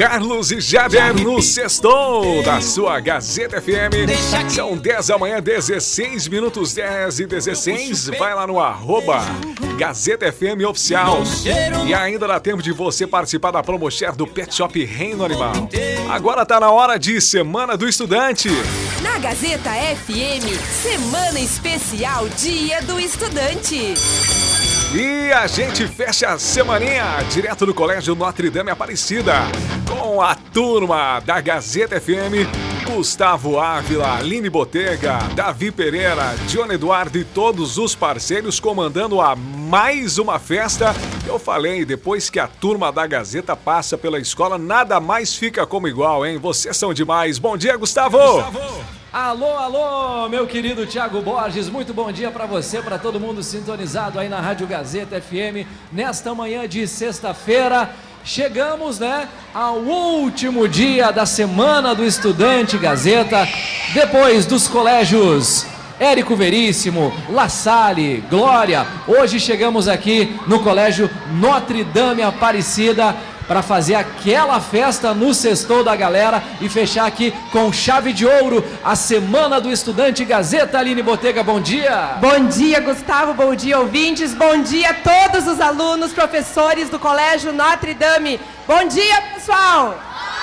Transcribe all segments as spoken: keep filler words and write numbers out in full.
Carlos e Jader no Sextou da sua Gazeta F M. São dez da manhã, dezesseis minutos, dez e dezesseis. Vai lá no arroba Gazeta F M Oficial. E ainda dá tempo de você participar da Promoshare do Pet Shop Reino Animal. Agora tá na hora de Semana do Estudante. Na Gazeta F M, Semana Especial Dia do Estudante. E a gente fecha a semaninha direto do Colégio Notre Dame Aparecida com a turma da Gazeta F M, Gustavo Ávila, Aline Botega, Davi Pereira, Johnny Eduardo e todos os parceiros comandando a mais uma festa. Eu falei, depois que a turma da Gazeta passa pela escola, nada mais fica como igual, hein? Vocês são demais. Bom dia, Gustavo! Gustavo! Alô, alô, meu querido Thiago Borges, muito bom dia para você, para todo mundo sintonizado aí na Rádio Gazeta F M, nesta manhã de sexta-feira. Chegamos, né, ao último dia da Semana do Estudante Gazeta, depois dos colégios Érico Veríssimo, La Salle, Glória. Hoje chegamos aqui no Colégio Notre Dame Aparecida para fazer aquela festa no Sextou da galera e fechar aqui com chave de ouro a Semana do Estudante Gazeta. Aline Botega, bom dia! Bom dia, Gustavo, bom dia, ouvintes, bom dia a todos os alunos, professores do Colégio Notre Dame. Bom dia, pessoal!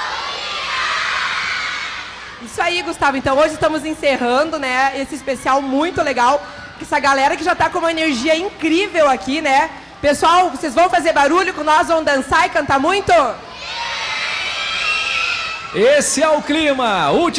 Isso aí, Gustavo, então hoje estamos encerrando, né, esse especial muito legal, essa galera que já tá com uma energia incrível aqui, né? Pessoal, vocês vão fazer barulho com nós, vão dançar e cantar muito? Esse é o clima! Último